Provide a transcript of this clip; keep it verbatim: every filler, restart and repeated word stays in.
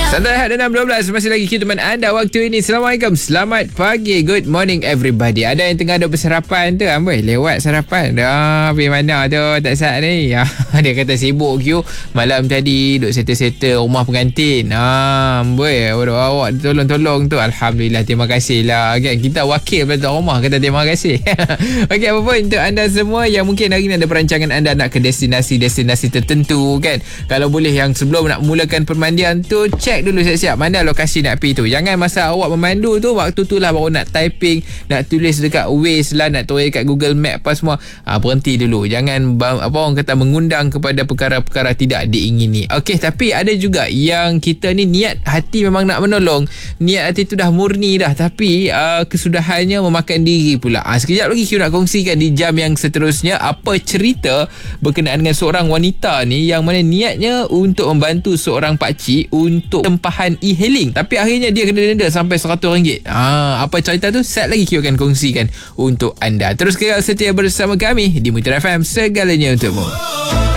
Santai Hat enam dua belas masih lagi kita teman anda waktu ini. Assalamualaikum, selamat pagi, good morning everybody. Ada yang tengah duk bersarapan tu, amboi lewat sarapan dah pergi mana tu tak sat ni. Dia kata sibuk queue malam tadi, duk settle-settle rumah pengantin. Ah, amboi awak tolong-tolong tu. Alhamdulillah, terima kasih lah kan. Kita wakil pada rumah kata terima kasih. Okey, apa pun untuk anda semua yang mungkin hari ni ada perancangan anda nak ke destinasi-destinasi tertentu kan. Kalau boleh yang sebelum nak mulakan permandian tu, check dulu siap-siap mana lokasi nak pergi tu. Jangan masa awak memandu tu, waktu tu lah baru nak typing, nak tulis dekat Waze lah, nak tulis dekat Google Map apa semua. Ha, berhenti dulu. Jangan apa orang kata mengundang kepada perkara-perkara tidak diingini. Okey, tapi ada juga yang kita ni niat hati memang nak menolong. Niat hati tu dah murni dah, tapi uh, kesudahannya memakan diri pula. Ha, sekejap lagi kita nak kongsikan di jam yang seterusnya apa cerita berkenaan dengan seorang wanita ni yang mana niatnya untuk membantu seorang pakcik untuk tempahan e-hailing, tapi akhirnya dia kena denda sampai seratus ringgit. Ha, apa cerita tu? Set lagi kita akan kongsikan untuk anda. Terus kekal setia bersama kami di Muhtar F M, segalanya untukmu.